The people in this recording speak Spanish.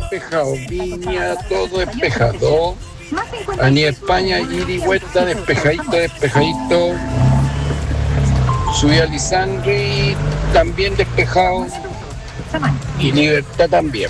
despejado. Viña, todo despejado. Ani España, ida y vuelta, despejadito, despejadito. Subí a Lisandri, también despejado. Y Libertad también.